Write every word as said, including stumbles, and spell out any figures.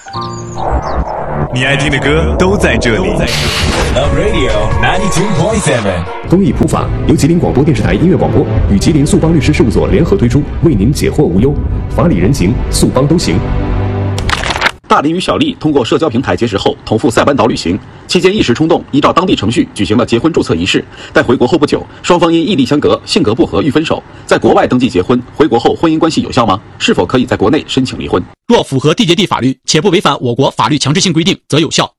你爱听的歌都在这里。 Love Radio 九十二点七。 公益普法由吉林广播电视台音乐广播与吉林速邦律师事务所联合推出，为您解惑无忧，法理人情，速邦都行。 大林与小丽通过社交平台结识后，同赴塞班岛旅行期间一时冲动，依照当地程序举行了结婚注册仪式。但回国后不久，双方因异地相隔、性格不合欲分手。在国外登记结婚，回国后婚姻关系有效吗？是否可以在国内申请离婚？ 若符合缔结地法律，且不违反我国法律强制性规定，则有效。